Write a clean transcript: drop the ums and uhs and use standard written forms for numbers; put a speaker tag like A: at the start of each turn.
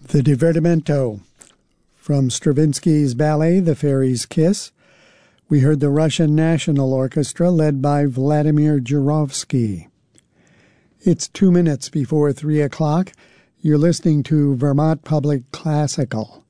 A: The Divertimento from Stravinsky's ballet The Fairy's Kiss. We heard the Russian National Orchestra led by Vladimir Jurovsky. It's 2 minutes before 3 o'clock. You're listening to Vermont Public Classical.